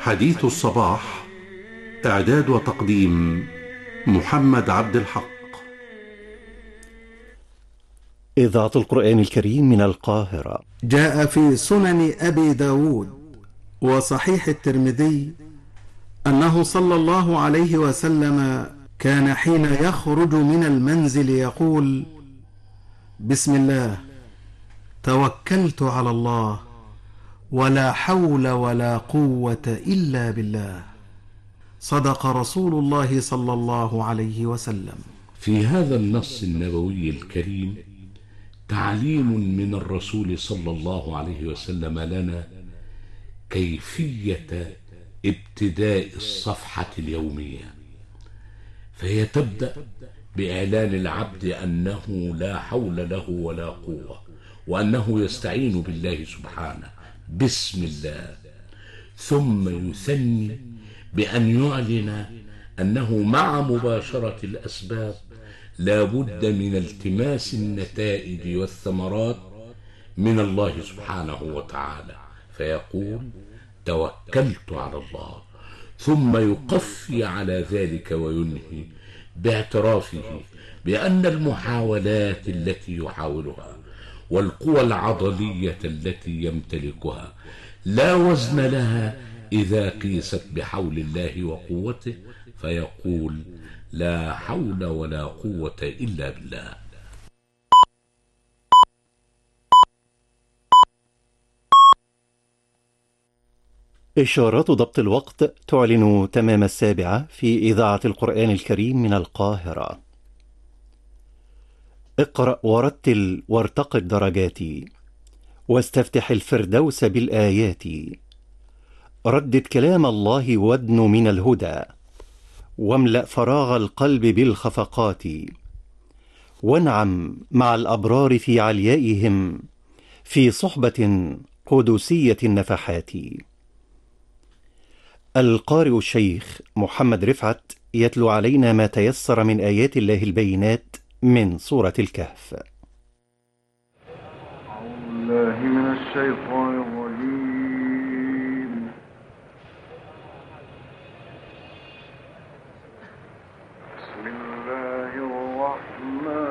حديث الصباح. إعداد وتقديم محمد عبد الحق. إذاعة القرآن الكريم من القاهرة. جاء في سنن أبي داود وصحيح الترمذي أنه صلى الله عليه وسلم كان حين يخرج من المنزل يقول: بسم الله، توكلت على الله، ولا حول ولا قوة إلا بالله. صدق رسول الله صلى الله عليه وسلم. في هذا النص النبوي الكريم تعليم من الرسول صلى الله عليه وسلم لنا كيفية ابتداء الصفحة اليومية، فهي تبدأ بإعلان العبد أنه لا حول له ولا قوة، وأنه يستعين بالله سبحانه بسم الله، ثم يثني بأن يعلن أنه مع مباشرة الأسباب لا بد من التماس النتائج والثمرات من الله سبحانه وتعالى، فيقول: توكلت على الله، ثم يقفي على ذلك وينهي باعترافه بأن المحاولات التي يحاولها والقوى العضلية التي يمتلكها لا وزن لها إذا قيست بحول الله وقوته، فيقول: لا حول ولا قوة إلا بالله. إشارات ضبط الوقت تعلن تمام 7 في إذاعة القرآن الكريم من القاهرة. اقرأ ورتل وارتق الدرجات، واستفتح الفردوس بالآيات. ردد كلام الله وادن من الهدى، واملأ فراغ القلب بالخفقات. وانعم مع الأبرار في عليائهم، في صحبة قدسية النفحات. القارئ الشيخ محمد رفعت يتلو علينا ما تيسر من آيات الله البينات من سورة الكهف. أعوذ بالله من الشيطان الرجيم. بسم الله الرحمن